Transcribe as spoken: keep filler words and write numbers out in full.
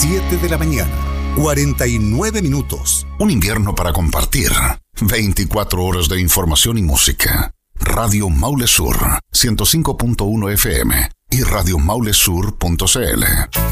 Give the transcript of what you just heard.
siete de la mañana, cuarenta y nueve minutos. Un invierno para compartir. veinticuatro horas de información y música. Radio Maule Sur, ciento cinco punto uno F M y radio maule sur punto c l.